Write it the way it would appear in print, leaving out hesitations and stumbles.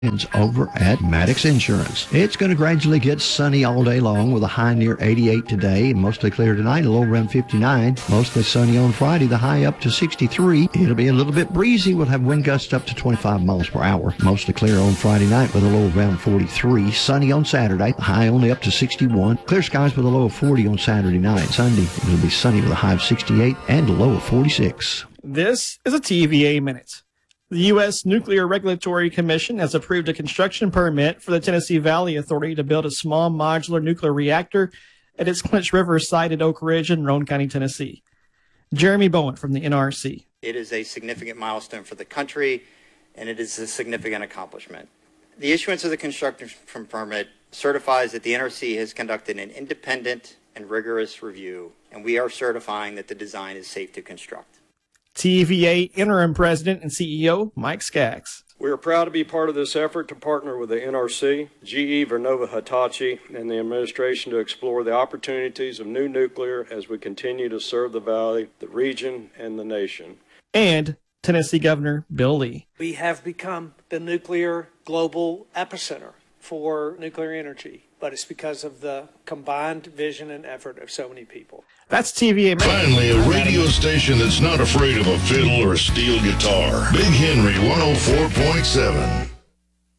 over at Maddox Insurance. It's going to gradually get sunny all day long with a high near 88 today, mostly clear tonight, a low around 59. Mostly sunny on Friday, the high up to 63. It'll be a little bit breezy. We'll have wind gusts up to 25 miles per hour. Mostly clear on Friday night with a low around 43. Sunny on Saturday, high only up to 61. Clear skies with a low of 40 on Saturday night. Sunday, it'll be sunny with a high of 68 and a low of 46. This is a TVA Minute. The U.S. Nuclear Regulatory Commission has approved a construction permit for the Tennessee Valley Authority to build a small modular nuclear reactor at its Clinch River site at Oak Ridge in Roane County, Tennessee. Jeremy Bowen from the NRC. It is a significant milestone for the country, and it is a significant accomplishment. The issuance of the construction permit certifies that the NRC has conducted an independent and rigorous review, and we are certifying that the design is safe to construct. TVA Interim President and CEO Mike Skaggs. We are proud to be part of this effort to partner with the NRC, GE Vernova Hitachi, and the administration to explore the opportunities of new nuclear as we continue to serve the Valley, the region, and the nation. And Tennessee Governor Bill Lee. We have become the nuclear global epicenter for nuclear energy, but it's because of the combined vision and effort of so many people. That's TVA Minute. Finally, a radio station that's not afraid of a fiddle or a steel guitar. Big Henry 104.7.